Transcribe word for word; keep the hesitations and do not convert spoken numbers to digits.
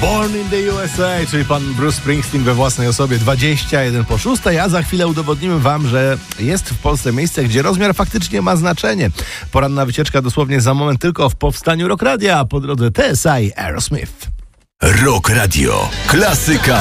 Born in the U S A, czyli pan Bruce Springsteen we własnej osobie. Dwadzieścia jeden po szóstej, a za chwilę udowodnimy wam, że jest w Polsce miejsce, gdzie rozmiar faktycznie ma znaczenie. Poranna wycieczka dosłownie za moment tylko w powstaniu Rock Radia, a po drodze T S I Aerosmith. Rock Radio. Klasyka